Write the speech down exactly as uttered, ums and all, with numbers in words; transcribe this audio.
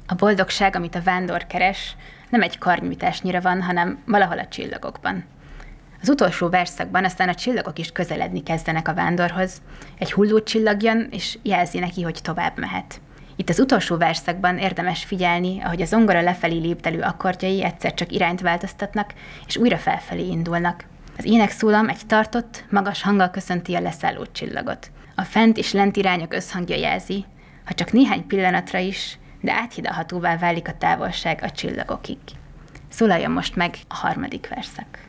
A boldogság, amit a vándor keres, nem egy karnyújtásnyira van, hanem valahol a csillagokban. Az utolsó verszakban aztán a csillagok is közeledni kezdenek a vándorhoz. Egy hulló csillag jön, és jelzi neki, hogy tovább mehet. Itt az utolsó verszakban érdemes figyelni, ahogy a zongora lefelé lépdelő akkordjai egyszer csak irányt változtatnak, és újra felfelé indulnak. Az énekszólam egy tartott, magas hanggal köszönti a leszálló csillagot. A fent és lent irányok összhangja jelzi, ha csak néhány pillanatra is, de áthidalhatóvá válik a távolság a csillagokig. Szólaljon most meg a harmadik verszak.